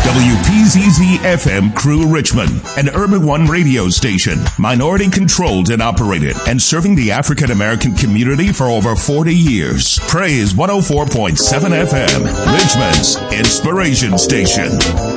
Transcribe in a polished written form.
WPZZ-FM Crew Richmond, an Urban One radio station, minority controlled and operated, and serving the African American community for over 40 years. Praise 104.7 FM, Richmond's inspiration station.